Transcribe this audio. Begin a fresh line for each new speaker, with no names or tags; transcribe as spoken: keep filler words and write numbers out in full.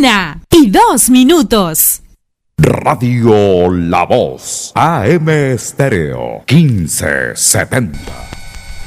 una y dos minutos.
Radio La Voz, A M Estéreo, quince setenta.